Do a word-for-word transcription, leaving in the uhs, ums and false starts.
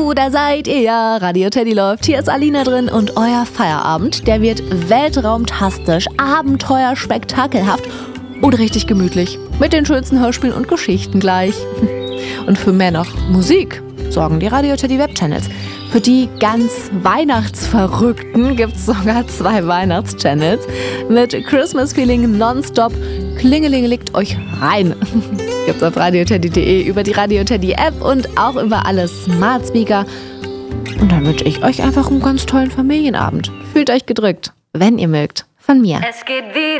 Hallo, da seid ihr ja. Radio Teddy läuft. Hier ist Alina drin und euer Feierabend, der wird weltraumtastisch, abenteuerspektakelhaft oder richtig gemütlich. Mit den schönsten Hörspielen und Geschichten gleich. Und für mehr noch Musik sorgen die Radio Teddy Webchannels. Für die ganz Weihnachtsverrückten gibt es sogar zwei Weihnachtschannels mit Christmas Feeling nonstop. Klingelingelickt euch rein. Gibt's auf radioteddy punkt de, über die Radio Teddy App und auch über alle Smart Speaker. Und dann wünsche ich euch einfach einen ganz tollen Familienabend. Fühlt euch gedrückt, wenn ihr mögt. Von mir. Es geht wieder.